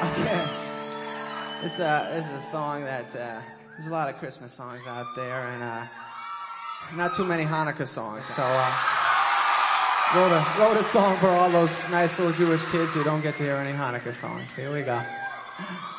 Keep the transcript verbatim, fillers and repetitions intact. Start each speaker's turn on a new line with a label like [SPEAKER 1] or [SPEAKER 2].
[SPEAKER 1] Okay. This, uh, this is a song that, uh, there's a lot of Christmas songs out there, and, uh, not too many Hanukkah songs, so, uh, wrote a, wrote a song for all those nice little Jewish kids who don't get to hear any Hanukkah songs. Here we go.